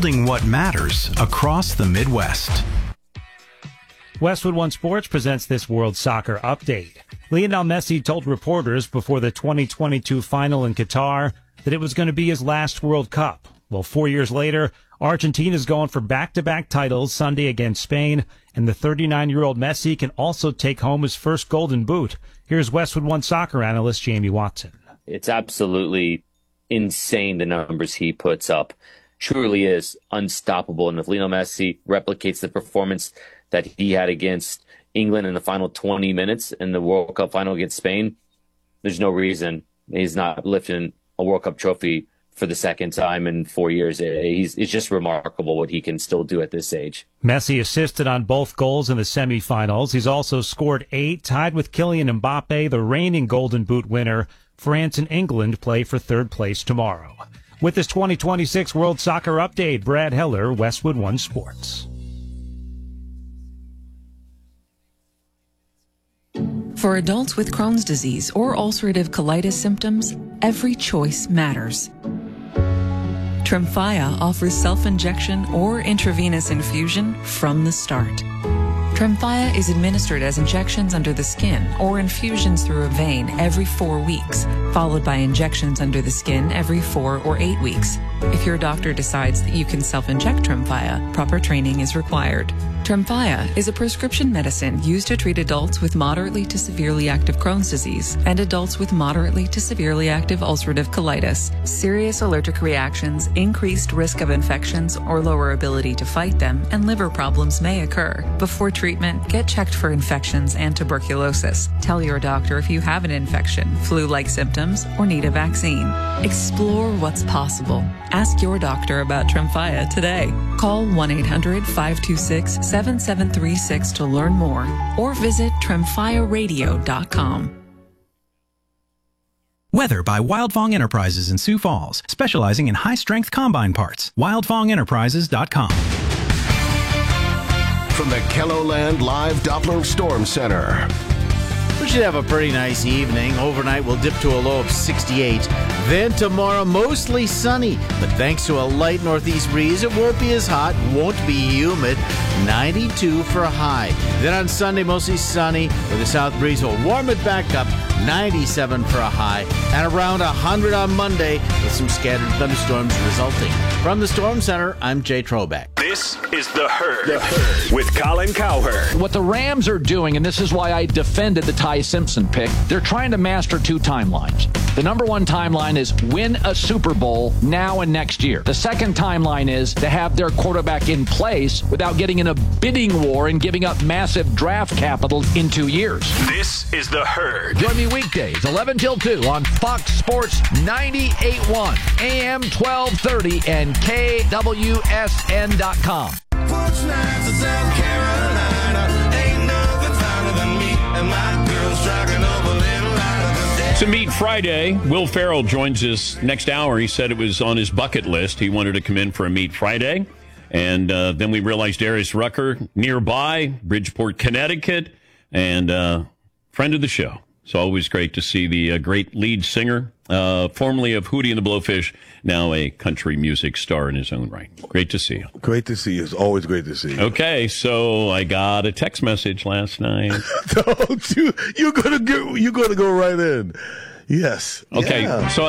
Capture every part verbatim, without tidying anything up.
building what matters across the Midwest. Westwood One Sports presents this World Soccer Update. Lionel Messi told reporters before the twenty twenty-two final in Qatar that it was going to be his last World Cup. Well, four years later, Argentina's going for back-to-back titles Sunday against Spain, and the thirty-nine-year-old Messi can also take home his first Golden Boot. Here's Westwood One soccer analyst Jamie Watson. It's absolutely insane, the numbers he puts up. Truly is unstoppable. And if Lionel Messi replicates the performance that he had against England in the final twenty minutes in the World Cup final against Spain, there's no reason he's not lifting a World Cup trophy for the second time in four years. He's, it's just remarkable what he can still do at this age. Messi assisted on both goals in the semifinals. He's also scored eight, tied with Kylian Mbappe, the reigning Golden Boot winner. France and England play for third place tomorrow. With this twenty twenty-six World Soccer Update, Brad Heller, Westwood One Sports. For adults with Crohn's disease or ulcerative colitis symptoms, every choice matters. Tremfya offers self-injection or intravenous infusion from the start. Tremfya is administered as injections under the skin or infusions through a vein every four weeks, followed by injections under the skin every four or eight weeks. If your doctor decides that you can self-inject Tremfya, proper training is required. Tremfya is a prescription medicine used to treat adults with moderately to severely active Crohn's disease and adults with moderately to severely active ulcerative colitis. Serious allergic reactions, increased risk of infections or lower ability to fight them, and liver problems may occur. Before treatment, get checked for infections and tuberculosis. Tell your doctor if you have an infection, flu-like symptoms, or need a vaccine. Explore what's possible. Ask your doctor about Tremfya today. Call one eight hundred five two six seven seven three six to learn more or visit tremfya radio dot com. Weather by Wildfong Enterprises in Sioux Falls, specializing in high-strength combine parts. wildfong enterprises dot com. From the KELOLAND Live Doppler Storm Center. We should have a pretty nice evening. Overnight, we'll dip to a low of sixty-eight. Then tomorrow, mostly sunny. But thanks to a light northeast breeze, it won't be as hot, won't be humid. ninety-two for a high. Then on Sunday, mostly sunny, with a south breeze will warm it back up. ninety-seven for a high. And around one hundred on Monday, with some scattered thunderstorms resulting. From the Storm Center, I'm Jay Trobeck. This is The Herd, the Herd. With Colin Cowherd. What the Rams are doing, and this is why I defended the Ty Simpson pick, they're trying to master two timelines. The number one timeline is win a Super Bowl now and next year. The second timeline is to have their quarterback in place without getting in a bidding war and giving up massive draft capital in two years. This is The Herd. Join me weekdays, eleven till two on Fox Sports ninety-eight point one, A M twelve thirty, and K W S N dot com. It's a Meat Friday. Will Ferrell joins us next hour. He said it was on his bucket list. He wanted to come in for a Meat Friday. And uh, then we realized Darius Rucker nearby, Bridgeport, Connecticut, and uh, friend of the show. It's always great to see the uh, great lead singer, uh, formerly of Hootie and the Blowfish, now a country music star in his own right. Great to see you. Great to see you. It's always great to see you. Okay, so I got a text message last night. Don't you? You're gonna go. You're gonna go right in. Yes. Okay. Yeah. So.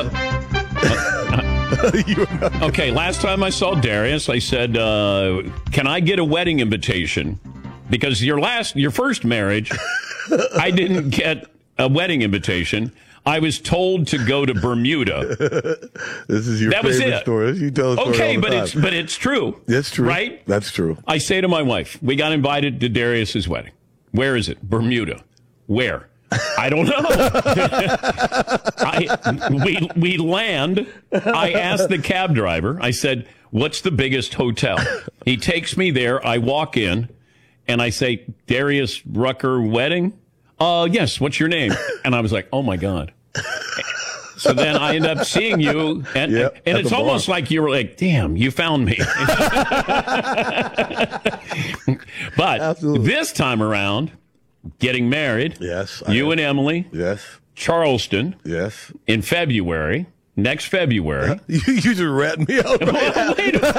Uh, okay. Last time I saw Darius, I said, uh, "Can I get a wedding invitation?" Because your last, your first marriage, I didn't get a wedding invitation. I was told to go to Bermuda. This is your that favorite was it. story. You tell a story okay, all the but time. it's but it's true. It's true, right? That's true. I say to my wife, "We got invited to Darius's wedding. Where is it? Bermuda. Where? I don't know." I, we we land. I asked the cab driver. I said, "What's the biggest hotel?" He takes me there. I walk in, and I say, "Darius Rucker wedding." Uh, yes. What's your name? And I was like, "Oh my God." So then I end up seeing you, and, yep, and it's almost like you were like, "Damn, you found me." But Absolutely. This time around, getting married. Yes. You and Emily. Yes. Charleston. Yes. In February. next February. You, you just ratting me out. Right now. wait, wait,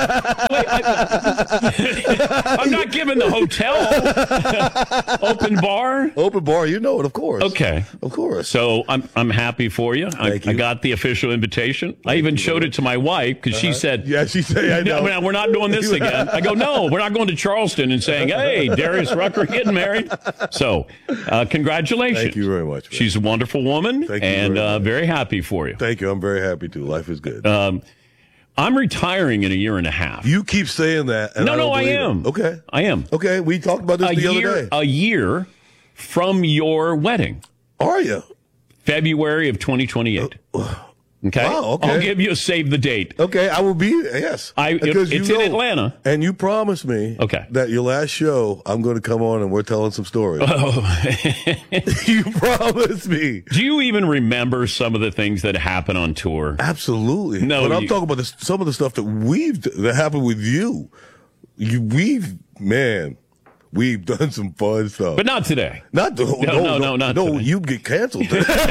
I, I'm not giving the hotel open bar. Open bar, you know it, of course. Okay, of course. So I'm I'm happy for you. I, Thank you. I got the official invitation. Thank I even you, showed brother. it to my wife because Uh-huh. she said, "Yeah, she said, I know. No, we're not doing this again." I go, "No, we're not going to Charleston and saying, hey, Darius Rucker getting married." So, uh, congratulations. Thank you very much, man. She's a wonderful woman, Thank you and very uh, much. very happy for you. Thank you. I'm very happy too. Life is good. Um, I'm retiring in a year and a half. You keep saying that. And no, I no, don't I believe am. It. Okay. I am. Okay. We talked about this a the year, other day. A year from your wedding. Are you? February of twenty twenty-eight. Uh, Okay. Wow, okay. I'll give you a save the date. Okay, I will be. Yes, I, it, Because it's you in know- Atlanta. and you promised me. Okay. That your last show, I'm going to come on and we're telling some stories. Oh. You promised me. Do you even remember some of the things that happen on tour? Absolutely. No, but I'm you- talking about this, some of the stuff that we've that happened with you. You, we've man, we've done some fun stuff. But not today. Not the No, no, no, no, not no. today. You get canceled.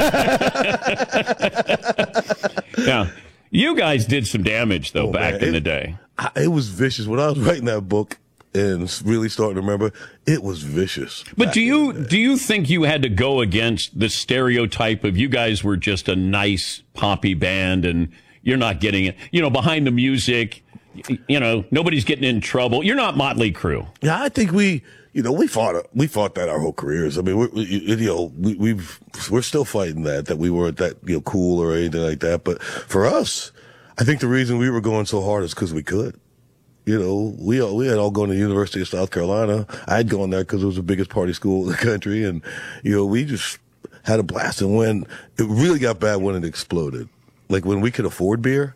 Yeah. You guys did some damage, though, Oh, back man. in It- the day. I, it was vicious when I was writing that book and really starting to remember. It was vicious. But back do in you the day. do you think you had to go against the stereotype of you guys were just a nice poppy band and you're not getting it? You know, behind the music, y- you know, nobody's getting in trouble. You're not Motley Crue. Yeah, I think we, you know, we fought we fought that our whole careers. I mean, we, we, you know, we, we've we're still fighting that that we weren't that you know cool or anything like that. But for us, I think the reason we were going so hard is because we could. You know, we all, we had all gone to the University of South Carolina. I had gone there because it was the biggest party school in the country, and you know, we just had a blast. And when it really got bad, when it exploded, like when we could afford beer,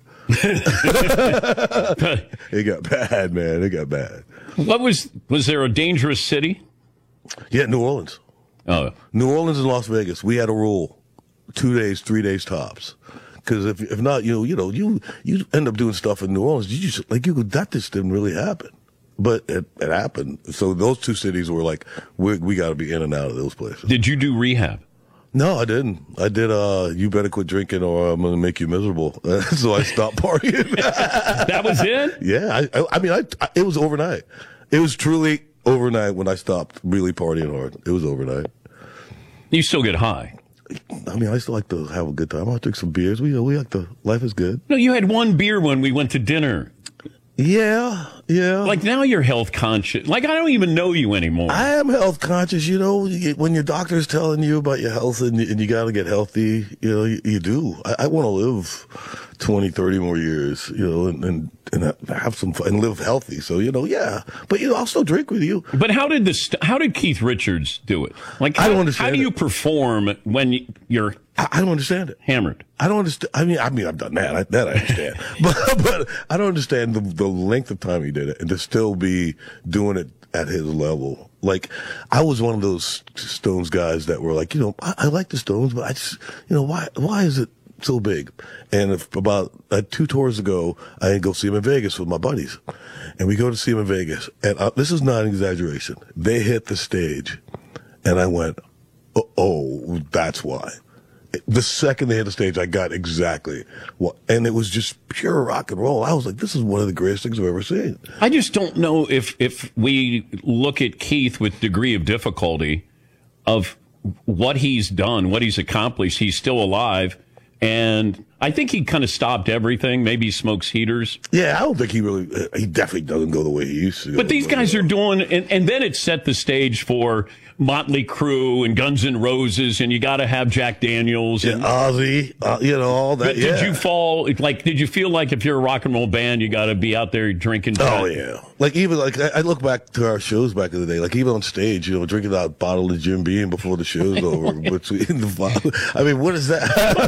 it got bad, man. It got bad. What was was there a dangerous city? Yeah, New Orleans. Oh, New Orleans and Las Vegas, we had a rule: two days, three days tops. Because if if not, you know, you know, you you end up doing stuff in New Orleans. You just like you that just didn't really happen, but it, it happened. So those two cities were like, we we got to be in and out of those places. did you do rehab? No, I didn't. I did. Uh, you better quit drinking, or I'm going to make you miserable. So I stopped partying. That was it? Yeah, I, I, I mean, I, I it was overnight. It was truly overnight when I stopped really partying hard. It was overnight. You still get high. I mean, I still like to have a good time. I drink some beers. We we like to. Life is good. No, you had one beer when we went to dinner. Yeah, yeah. Like now you're health conscious. Like I don't even know you anymore. I am health conscious. You know, you- when your doctor's telling you about your health and you, and you got to get healthy, you know, you, you do. I, I want to live twenty, thirty more years, you know, and, and, and have some fun and live healthy. So, you know, yeah. But, you know, I'll still drink with you. But how did this? How did Keith Richards do it? Like how, I don't understand How do you it. perform when you're I, I don't understand it. hammered? I don't understand. I mean, I mean, I've done that. I, that I understand. but, but I don't understand the, the length of time he did it and to still be doing it at his level. Like, I was one of those Stones guys that were like, you know, I, I like the Stones, but I just, you know, why, why is it so big? And if about uh, two tours ago, I had to go see him in Vegas with my buddies. And we go to see him in Vegas. And uh, this is not an exaggeration. They hit the stage and I went, oh, oh that's why. The second they hit the stage, I got exactly what, and it was just pure rock and roll. I was like, this is one of the greatest things I've ever seen. I just don't know if if we look at Keith with degree of difficulty of what he's done, what he's accomplished. He's still alive, and I think he kind of stopped everything. Maybe he smokes heaters. Yeah, I don't think he really, uh, he definitely doesn't go the way he used to. But these guys are doing, and, and then it set the stage for Motley Crue and Guns N' Roses, and you got to have Jack Daniels. And, yeah, Ozzy, uh, you know, all that. but yeah. did you fall, like, did you feel like if you're a rock and roll band, you got to be out there drinking? Oh, yeah. Like, even, like, I, I look back to our shows back in the day, like, even on stage, you know, drinking that bottle of Jim Beam before the show's over. Between the bottle. I mean, what is that?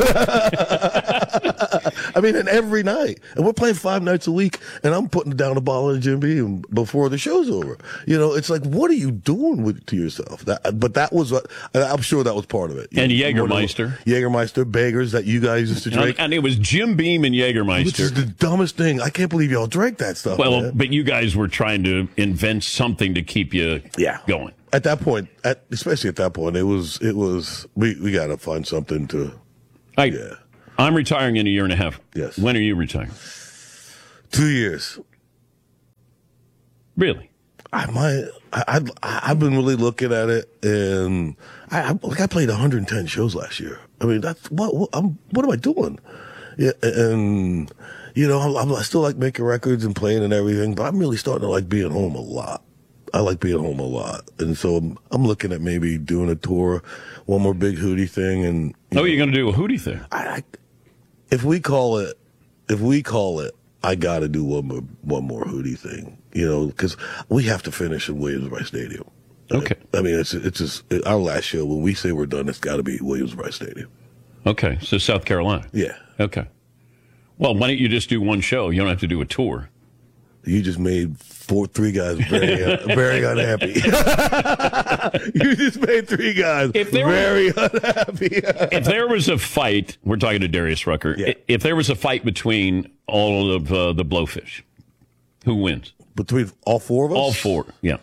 I mean, and every night. And we're playing five nights a week, and I'm putting down a bottle of Jim Beam before the show's over. You know, it's like, what are you doing with to yourself? That, but that was, what, I'm sure that was part of it. And You know, Jägermeister. Jägermeister, Beggars that you guys used to drink. And, and it was Jim Beam and Jägermeister. Which is the dumbest thing. I can't believe y'all drank that stuff. Well, man. but you guys were trying to invent something to keep you yeah. going. At that point, at, especially at that point, it was, it was, we, we got to find something to, I, yeah. I'm retiring in a year and a half. Yes. When are you retiring? Two years. Really? I might. I, I I've been really looking at it, and I, I like I played one hundred ten shows last year. I mean, that's what, what I'm. What am I doing? Yeah, and you know, I, I still like making records and playing and everything, but I'm really starting to like being home a lot. I like being home a lot, and so I'm, I'm looking at maybe doing a tour, one more big Hootie thing, and you oh, know, you're going to do a Hootie thing? I, I, if we call it, if we call it, I got to do one more one more Hootie thing, you know, because we have to finish in Williams-Brice Stadium. Okay. I mean, it's it's just it, our last show. When we say we're done, it's got to be Williams-Brice Stadium. Okay, so South Carolina. Yeah. Okay. Well, why don't you just do one show? You don't have to do a tour. You just made four, three guys very, uh, very unhappy. You just made three guys if there very was, unhappy. If there was a fight, we're talking to Darius Rucker. Yeah. If there was a fight between all of uh, the Blowfish, who wins? Between all four of us? All four, yeah.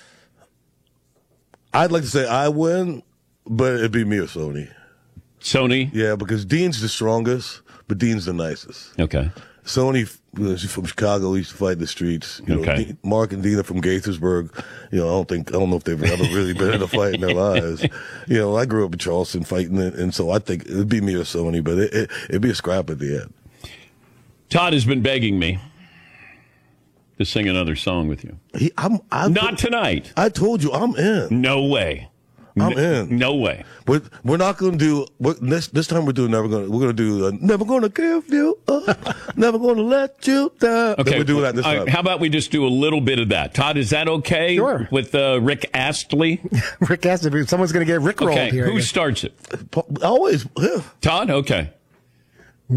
I'd like to say I win, but it'd be me or Sony. Sony? Yeah, because Dean's the strongest, but Dean's the nicest. Okay. Sony, she's from Chicago. We used to fight in the streets. You know, Okay. Dean, Mark and Dean are from Gaithersburg. You know, I don't think I don't know if they've ever really been in a fight in their lives. You know, I grew up in Charleston fighting it, and so I think it'd be me or Sony, but it, it, it'd be a scrap at the end. Todd has been begging me to sing another song with you. He, I'm, I'm Not tonight. I told you, I'm in. No way. I'm N- in. No way. We're, we're not going to do we're, this. This time we're doing never going. to We're going to do uh, never going to give you up, never going to let you down. Okay, Then we do that this all time. right, how about we just do a little bit of that? Todd, is that okay? Sure. With uh, Rick Astley? Rick Astley. Someone's going to get Rick rolled Okay, here. I who guess. starts it? Always. Yeah. Todd? Okay.